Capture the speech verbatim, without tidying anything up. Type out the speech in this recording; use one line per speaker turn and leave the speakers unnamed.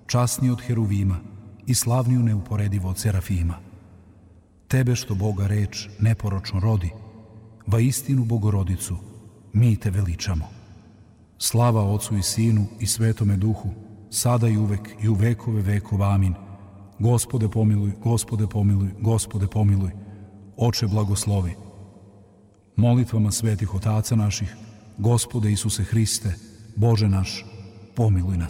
časniji od heruvima i slavniju neuporedivo od serafima. Tebe što Boga reč neporočno rodi, va istinu Bogorodicu, mi te veličamo. Slava Ocu i Sinu i Svetome Duhu, sada i uvek i u vekove vekova. Amin. Gospode pomiluj, Gospode pomiluj, Gospode pomiluj, Oče blagoslovi. Molitvama svetih otaca naših, Gospode Isuse Hriste, Bože naš, pomiluj nas.